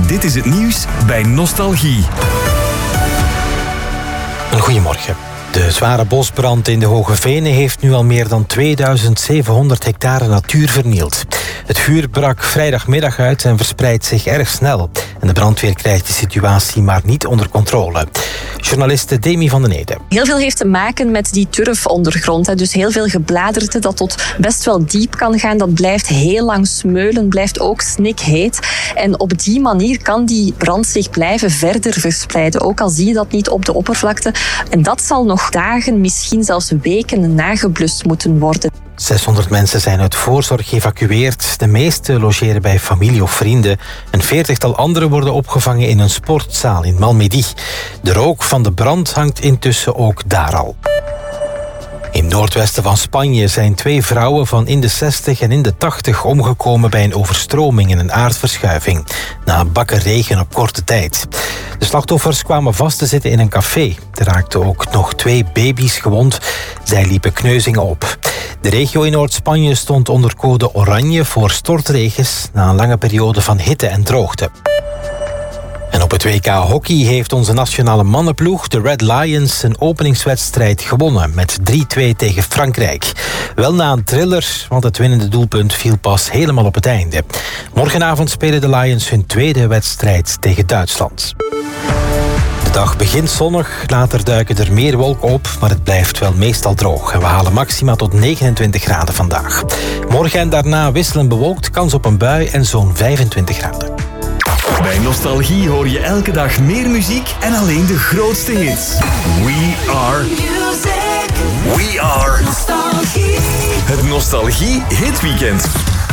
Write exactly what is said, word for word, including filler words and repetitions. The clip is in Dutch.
Dit is het nieuws bij Nostalgie. Een goedemorgen. De zware bosbrand in de Hoge Venen heeft nu al meer dan tweeduizend zevenhonderd hectare natuur vernield. Het vuur brak vrijdagmiddag uit en verspreidt zich erg snel. En de brandweer krijgt de situatie maar niet onder controle. Journaliste Demi van den Ede. Heel veel heeft te maken met die turfondergrond. Dus heel veel gebladerte dat tot best wel diep kan gaan. Dat blijft heel lang smeulen, blijft ook snikheet. En op die manier kan die brand zich blijven verder verspreiden. Ook al zie je dat niet op de oppervlakte. En dat zal nog dagen, misschien zelfs weken nageblust moeten worden. zeshonderd mensen zijn uit voorzorg geëvacueerd. De meeste logeren bij familie of vrienden. Een veertigtal anderen worden opgevangen in een sportzaal in Malmedy. De rook van de brand hangt intussen ook daar al. In het noordwesten van Spanje zijn twee vrouwen van in de zestig en in de tachtig omgekomen bij een overstroming en een aardverschuiving. Na een bakken regen op korte tijd. De slachtoffers kwamen vast te zitten in een café. Er raakten ook nog twee baby's gewond. Zij liepen kneuzingen op. De regio in Noord-Spanje stond onder code oranje voor stortregens na een lange periode van hitte en droogte. En op het W K hockey heeft onze nationale mannenploeg, de Red Lions, een openingswedstrijd gewonnen met drie twee tegen Frankrijk. Wel na een thriller, want het winnende doelpunt viel pas helemaal op het einde. Morgenavond spelen de Lions hun tweede wedstrijd tegen Duitsland. De dag begint zonnig, later duiken er meer wolken op, maar het blijft wel meestal droog. En we halen maxima tot negenentwintig graden vandaag. Morgen en daarna wisselend bewolkt, kans op een bui en zo'n vijfentwintig graden. Bij Nostalgie hoor je elke dag meer muziek en alleen de grootste hits. We are music. We are Nostalgie. Het Nostalgie Hitweekend.